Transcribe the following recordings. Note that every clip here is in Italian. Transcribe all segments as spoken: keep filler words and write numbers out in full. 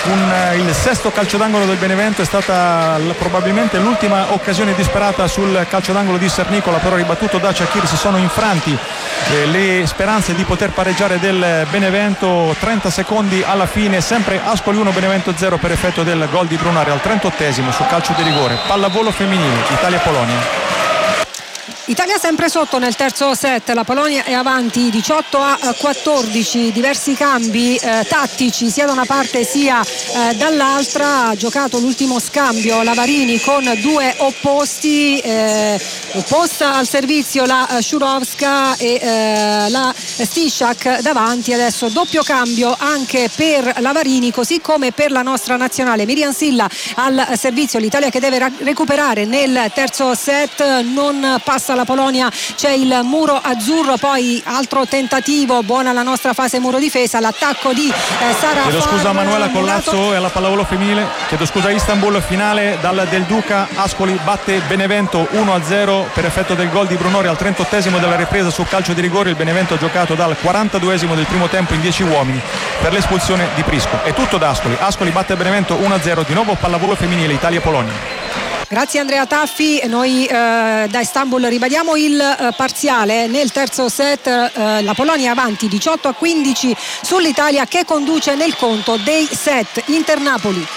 un, il sesto calcio d'angolo del Benevento, è stata l- probabilmente l'ultima occasione disperata sul calcio d'angolo di Sernicola, però ribattuto da Ciacchiri. Si sono infranti eh, le speranze di poter pareggiare del Benevento. Trenta secondi alla fine, sempre Ascoli uno Benevento zero per effetto del gol di Brunari al trentottesimo sul calcio di rigore. Pallavolo femminile, Italia-Polonia. Italia sempre sotto nel terzo set, la Polonia è avanti diciotto a quattordici, diversi cambi eh, tattici sia da una parte sia eh, dall'altra. Ha giocato l'ultimo scambio Lavarini con due opposti, eh, opposta al servizio la Shurovska e eh, la Stishak davanti. Adesso doppio cambio anche per Lavarini, così come per la nostra nazionale. Miriam Silla al servizio, l'Italia che deve ra- recuperare nel terzo set, non passa la Polonia, c'è il muro azzurro, poi altro tentativo, buona la nostra fase muro difesa, l'attacco di eh, Sara chiedo Far, scusa a Manuela Collazzo e alla pallavolo femminile, chiedo scusa a Istanbul, finale dal Del Duca. Ascoli batte Benevento uno a zero per effetto del gol di Brunori al trentottesimo della ripresa sul calcio di rigore. Il Benevento ha giocato dal quarantaduesimo del primo tempo in dieci uomini per l'espulsione di Prisco. È tutto da Ascoli, Ascoli batte Benevento uno a zero. Di nuovo pallavolo femminile, Italia-Polonia. Grazie Andrea Taffi. Noi eh, da Istanbul ribadiamo il eh, parziale nel terzo set. Eh, la Polonia è avanti diciotto a quindici sull'Italia, che conduce nel conto dei set. Inter-Napoli.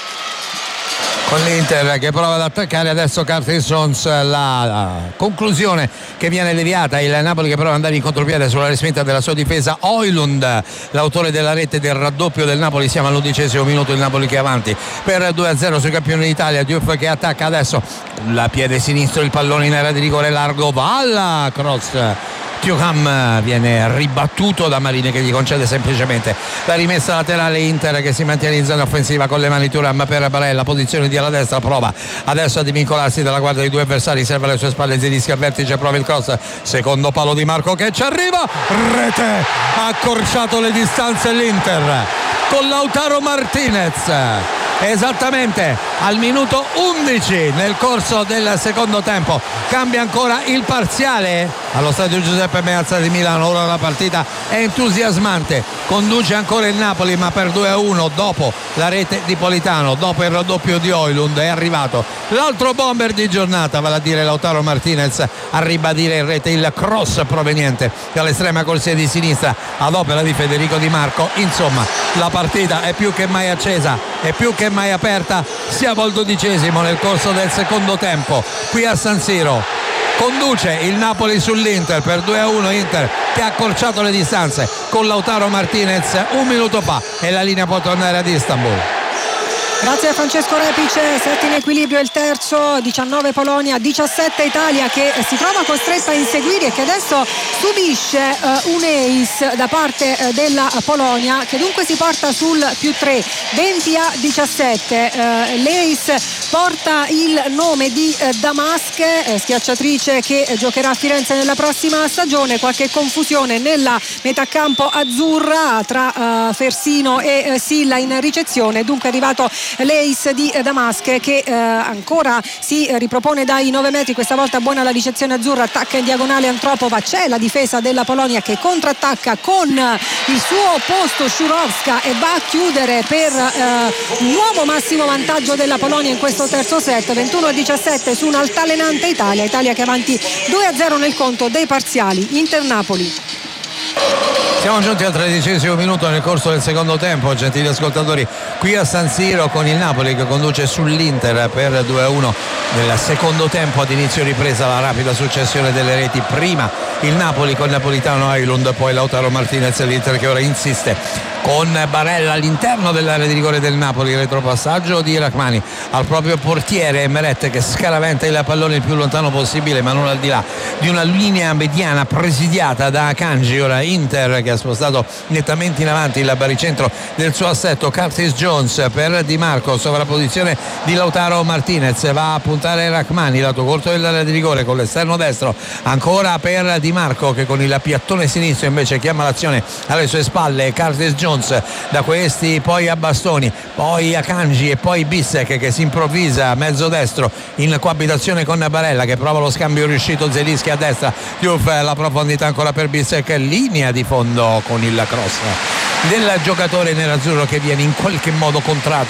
Con l'Inter che prova ad attaccare adesso Curtis Jones, la, la conclusione che viene deviata, il Napoli che prova ad andare in contropiede sulla respinta della sua difesa. Højlund, l'autore della rete del raddoppio del Napoli. Siamo all'undicesimo minuto, il Napoli che è avanti per due a zero sui campioni d'Italia. Diouf che attacca adesso, la piede sinistro, il pallone in area di rigore largo, va alla cross. Thuram viene ribattuto da Marini che gli concede semplicemente la rimessa laterale. Inter che si mantiene in zona offensiva con le mani. Thuram per Barella, posizione di alla destra, prova adesso a divincolarsi dalla guardia dei due avversari, serve alle sue spalle Zielinski al vertice, prova il cross, secondo palo di Marco che ci arriva, rete, ha accorciato le distanze l'Inter con Lautaro Martinez esattamente al minuto undici nel corso del secondo tempo. Cambia ancora il parziale allo stadio Giuseppe Meazza di Milano. Ora la partita è entusiasmante, conduce ancora il Napoli ma per due a uno dopo la rete di Politano, dopo il raddoppio di Højlund. È arrivato l'altro bomber di giornata, vale a dire Lautaro Martinez, a ribadire in rete il cross proveniente dall'estrema corsia di sinistra ad opera di Federico Di Marco. Insomma, la partita è più che mai accesa, è più che mai aperta. Siamo al dodicesimo nel corso del secondo tempo qui a San Siro. Conduce il Napoli sull'Inter per due a uno. Inter che ha accorciato le distanze con Lautaro Martinez un minuto fa e la linea può tornare ad Istanbul. Grazie a Francesco Repice. Set in equilibrio il terzo, diciannove Polonia, diciassette Italia, che si trova costretta a inseguire e che adesso subisce uh, un ace da parte uh, della Polonia, che dunque si porta sul più tre, venti a diciassette. Uh, l'ace porta il nome di uh, Damask, eh, schiacciatrice che uh, giocherà a Firenze nella prossima stagione. Qualche confusione nella metacampo azzurra tra uh, Fersino e uh, Silla in ricezione, dunque è arrivato l'ace di Damask che eh, ancora si ripropone dai nove metri. Questa volta buona la ricezione azzurra, attacca in diagonale Antropova, c'è la difesa della Polonia che contrattacca con il suo opposto Shurovska e va a chiudere per eh, un nuovo massimo vantaggio della Polonia in questo terzo set, ventuno a diciassette su un'altalenante Italia. Italia che è avanti due a zero nel conto dei parziali. Inter-Napoli. Siamo giunti al tredicesimo minuto nel corso del secondo tempo, gentili ascoltatori, qui a San Siro, con il Napoli che conduce sull'Inter per due a uno nel secondo tempo. Ad inizio ripresa la rapida successione delle reti, prima il Napoli con Napolitano, Højlund, poi Lautaro Martinez. L'Inter che ora insiste con Barella all'interno dell'area di rigore del Napoli, retropassaggio di Rachmani al proprio portiere Meret che scaraventa il pallone il più lontano possibile ma non al di là di una linea mediana presidiata da Akanji. Ora Inter che ha spostato nettamente in avanti il baricentro del suo assetto. Curtis Jones per Di Marco, sovrapposizione di Lautaro Martinez, va a puntare Rachmani, lato corto dell'area di rigore con l'esterno destro ancora per Di Marco che con il piattone sinistro invece chiama l'azione alle sue spalle. Curtis Jones da questi poi a bastoni, poi Akanji e poi Bissek che si improvvisa mezzo destro in coabitazione con Barella che prova lo scambio riuscito. Zielinski a destra, Diouf, la profondità ancora per Bissek, linea di fondo con il cross del giocatore nerazzurro che viene in qualche modo contratto